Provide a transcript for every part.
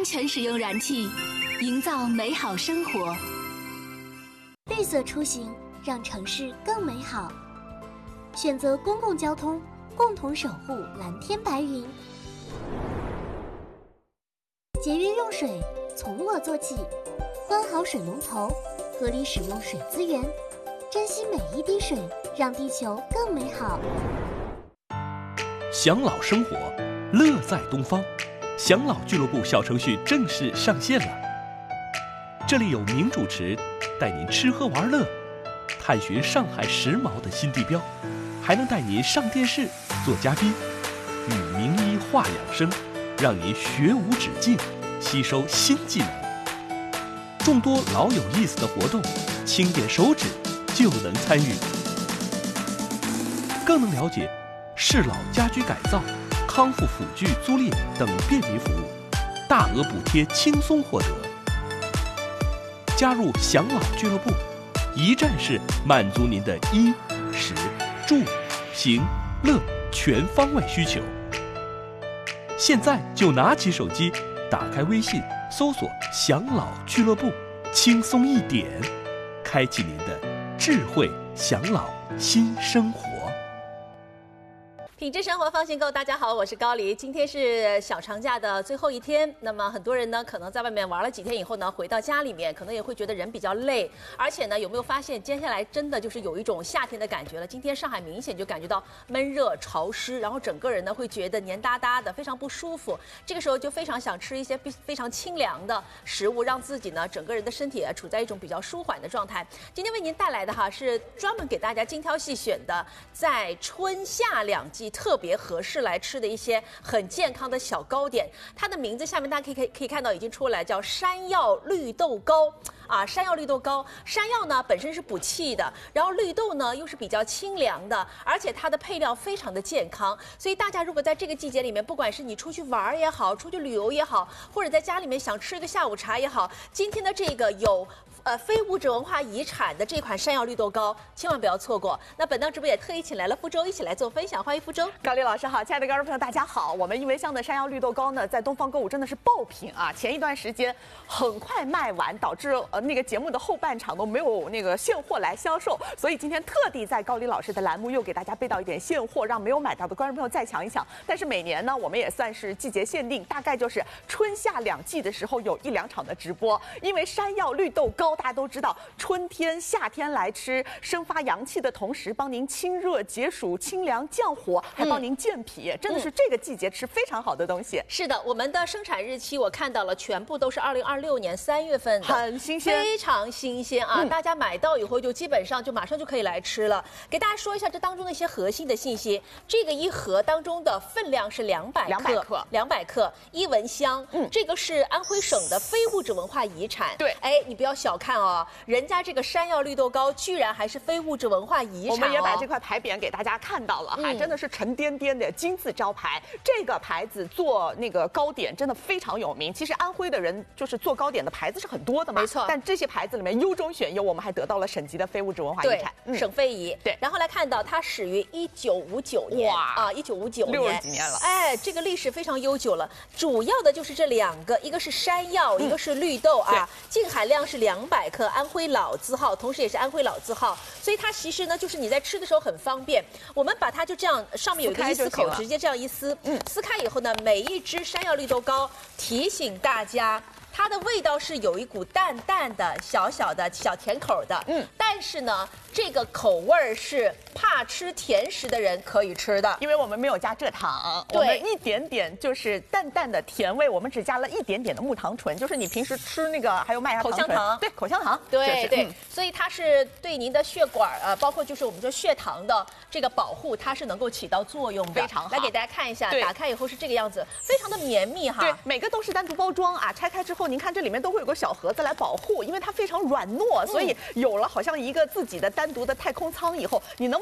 安全使用燃气，营造美好生活。 绿色出行，让城市更美好。选择公共交通，共同守护蓝天白云。节约用水，从我做起。关好水龙头，合理使用水资源，珍惜每一滴水，让地球更美好。 享老生活，乐在东方。享老俱乐部小程序正式上线了。这里有名主持带您吃喝玩乐，探寻上海时髦的新地标，还能带您上电视做嘉宾，与名医话养生，让您学无止境，吸收新技能。众多老有意思的活动，轻点手指就能参与，更能了解适老家居改造、康复辅具租赁等便民服务，大额补贴轻松获得。加入享老俱乐部，一站式满足您的衣、食、住、行、乐全方位需求。现在就拿起手机，打开微信，搜索享老俱乐部，轻松一点，开启您的智慧享老新生活。 品质生活放心购，大家好，我是高黎。今天是小长假的最后一天，那么很多人呢，可能在外面玩了几天以后呢，回到家里面，可能也会觉得人比较累，而且呢，有没有发现接下来真的就是有一种夏天的感觉了？今天上海明显就感觉到闷热潮湿，然后整个人呢会觉得黏哒哒的，非常不舒服。这个时候就非常想吃一些非常清凉的食物，让自己呢整个人的身体处在一种比较舒缓的状态。今天为您带来的哈是专门给大家精挑细选的，在春夏两季特别合适来吃的一些很健康的小糕点，它的名字下面大家可以看到已经出来，叫山药绿豆糕啊。山药绿豆糕，山药呢本身是补气的，然后绿豆呢又是比较清凉的，而且它的配料非常的健康，所以大家如果在这个季节里面，不管是你出去玩也好，出去旅游也好，或者在家里面想吃一个下午茶也好，今天的这个有非物质文化遗产的这款山药绿豆糕，千万不要错过。那本档直播也特意请来了傅周一起来做分享，欢迎傅周。 高丽老师好，亲爱的观众朋友大家好。我们因为香的山药绿豆糕呢，在东方购物真的是爆品啊！前一段时间很快卖完，导致那个节目的后半场都没有那个现货来销售，所以今天特地在高丽老师的栏目又给大家备到一点现货，让没有买到的观众朋友再抢一抢。但是每年呢，我们也算是季节限定，大概就是春夏两季的时候有1、2场的直播。因为山药绿豆糕大家都知道，春天、夏天来吃，生发阳气的同时，帮您清热解暑、清凉降火，还帮您健脾，真的是这个季节吃非常好的东西。 是的，我们的生产日期我看到了，全部都是2026年3月份的， 很新鲜， 非常新鲜啊！大家买到以后就基本上就马上就可以来吃了。给大家说一下这当中的一些核心的信息，这个一盒当中的分量是200克，伊蚊香，这个是安徽省的非物质文化遗产。 对， 哎，你不要小看哦，人家这个山药绿豆糕居然还是非物质文化遗产。 我们也把这块牌匾给大家看到了，还真的是沉甸甸的金字招牌。这个牌子做那个糕点真的非常有名。其实安徽的人就是做糕点的牌子是很多的嘛， 没错。 但这些牌子里面优中选优，我们还得到了省级的非物质文化遗产， 省非遗。对，然后来看到它始于1959年，哇啊，1959年 ，60几年了。 哎，这个历史非常悠久了。主要的就是这2个，一个是山药，一个是绿豆啊，净含量是200克，安徽老字号，同时也是安徽老字号，所以它其实呢就是你在吃的时候很方便。我们把它就这样，上面有一个撕口，直接这样一撕，撕开以后呢，每一只山药绿豆糕提醒大家，它的味道是有一股淡淡的、小甜口的，但是呢，这个口味是怕吃甜食的人可以吃的， 因为我们没有加蔗糖，我们一点点就是淡淡的甜味，我们只加了一点点的木糖醇，就是你平时吃那个还有麦芽糖醇， 口香糖， 对，口香糖， 对，所以它是对您的血管包括就是我们说血糖的这个保护，它是能够起到作用的， 非常好。 来给大家看一下，打开以后是这个样子，非常的绵密哈。 对，每个都是单独包装啊，拆开之后您看这里面都会有个小盒子来保护，因为它非常软糯，所以有了好像一个自己的单独的太空舱以后，你能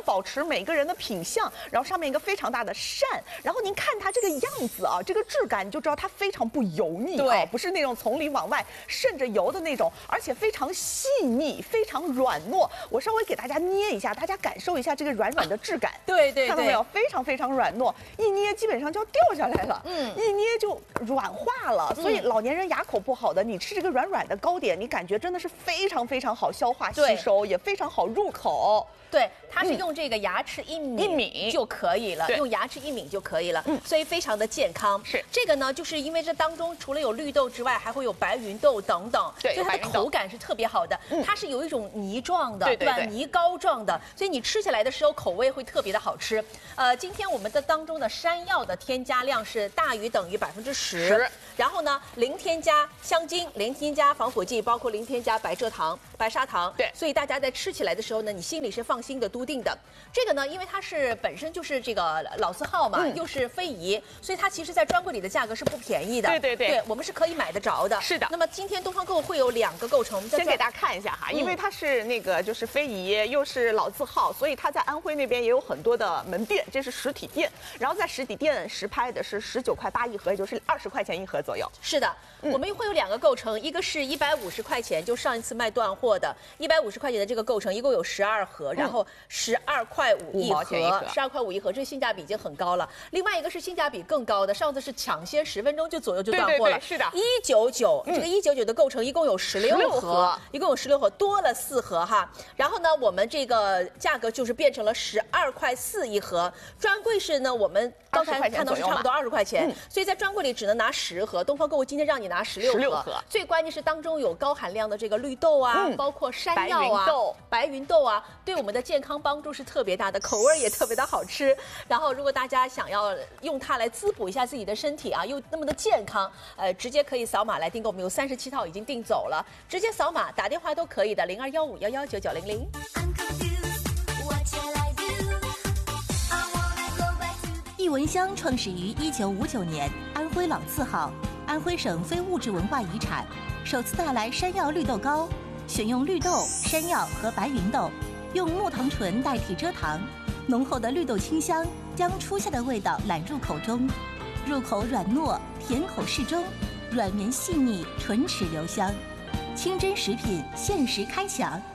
保持每个人的品相，然后上面一个非常大的扇，然后您看它这个样子啊，这个质感你就知道它非常不油腻啊，不是那种从里往外渗着油的那种，而且非常细腻，非常软糯。我稍微给大家捏一下，大家感受一下这个软软的质感。 对对对， 看到没有？非常非常软糯，一捏基本上就要掉下来了。一捏就软化了。所以老年人牙口不好的，你吃这个软软的糕点，你感觉真的是非常非常好消化吸收，也非常好入口。 对，它是用这个牙齿一抿就可以了，用牙齿一抿就可以了，所以非常的健康。 是这个呢，就是因为这当中除了有绿豆之外，还会有白芸豆等等， 对， 所以它的口感是特别好的。它是有一种泥状的，对吧？泥膏状的，所以你吃起来的时候口味会特别的好吃。今天我们的当中的山药的添加量是大于等于10%，然后呢，零添加香精，零添加防腐剂，包括零添加白砂糖， 对， 所以大家在吃起来的时候呢，你心里是放心的、笃定的。这个呢，因为它是本身就是这个老字号嘛，又是非遗，所以它其实在专柜里的价格是不便宜的。对，我们是可以买得着的。 是的。 那么今天东方购物会有2个构成，我们先给大家看一下哈，因为它是那个就是非遗，又是老字号，所以它在安徽那边也有很多的门店，这是实体店。然后在实体店实拍的是19.8块一盒，也就是20块钱一盒左右。 是的，我们会有2个构成，一个是150块钱，就上一次卖断货的150块钱的这个构成，一共有12盒，然后12块5一盒，12块5一盒，这性价比已经很高了。另外一个是性价比更高的，上次是抢先10分钟就左右就断货了， 是的 ，199，这个199的构成一共有16盒，一共有16盒，多了4盒哈。然后呢，我们这个价格就是变成了12块4一盒，专柜是呢，我们刚才看到是差不多20块钱，所以在专柜里只能拿10盒，东方购物今天让你拿16盒。最关键是当中有高含量的这个绿豆啊，包括山药啊、白芸豆啊，对我们的健康帮助是特别大的，口味也特别的好吃。然后如果大家想要用它来滋补一下自己的身体啊，又那么的健康，直接可以扫码来订购，我们有37套已经订走了，直接扫码打电话都可以的，0215119900。 艺文香创始于1959年，安徽老字号，安徽省非物质文化遗产，首次带来山药绿豆糕，选用绿豆、山药和白芸豆，用木糖醇代替蔗糖，浓厚的绿豆清香将初夏的味道揽入口中，入口软糯，甜口适中，软绵细腻，唇齿留香。清真食品限时开抢